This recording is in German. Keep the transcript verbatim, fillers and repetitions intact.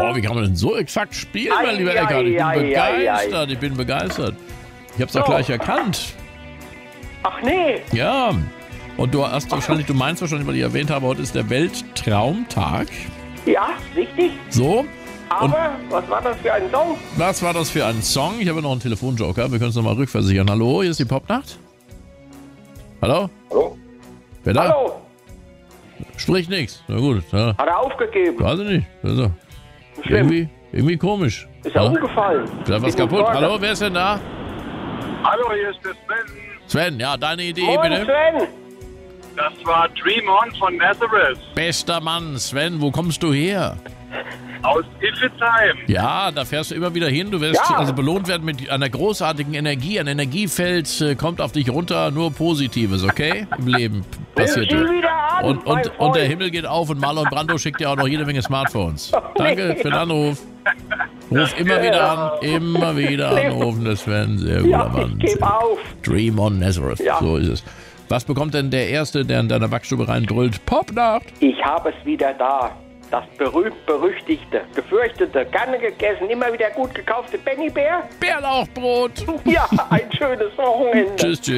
Boah, wie kann man denn so exakt spielen, Ei, mein lieber ei, Eckart? Ich bin ei, begeistert, ei, ei. ich bin begeistert. Ich hab's So. auch gleich erkannt. Ach nee. Ja. Und du hast wahrscheinlich, du meinst wahrscheinlich, weil ich erwähnt habe, heute ist der Welttraumtag. Ja, richtig. So. Aber was war das für ein Song? Was war das für ein Song? Ich habe noch einen Telefonjoker. Wir können es nochmal rückversichern. Hallo, hier ist die Popnacht. Hallo? Hallo? Wer da? Hallo? Sprich nichts. Na gut. Ja. Hat er aufgegeben? Weiß ich nicht. Also, Schlimm. irgendwie, irgendwie komisch. Ist er Ja? umgefallen? Vielleicht was Bin kaputt. Sorge. Hallo, wer ist denn da? Hallo, hier ist der Sven. Sven, ja, deine Idee Moin, bitte. Sven. Das war Dream On von Nazareth Bester Mann, Sven, wo kommst du her? aus Iffelsheim. Ja, da fährst du immer wieder hin. Du wirst Ja. also belohnt werden mit einer großartigen Energie. Ein Energiefeld äh, kommt auf dich runter, nur Positives, okay? Im Leben passiert. Sieh wieder an, Und, mein und, Freund. und der Himmel geht auf und Marlon Brando schickt dir auch noch jede Menge Smartphones. Danke für den Anruf. Ruf immer wieder an, immer wieder anrufen, der Sven. Sehr guter Ja, Mann. ich gebe auf. Dream on Nazareth, Ja. so ist es. Was bekommt denn der Erste, der in deiner Backstube reindrüllt? Popnacht! Ich habe es wieder da. Das berühmt-berüchtigte, gefürchtete, gerne gegessen, immer wieder gut gekaufte Benny Bär. Bärlauchbrot! Ja, ein schönes Wochenende. Tschüss, tschüss.